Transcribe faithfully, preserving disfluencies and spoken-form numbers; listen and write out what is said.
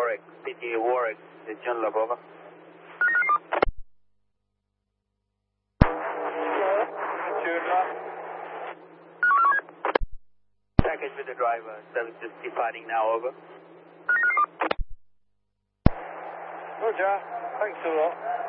Warwick, C T Warwick, the John Love, over. Package with the driver, service is departing now, over. Roger, thanks a lot.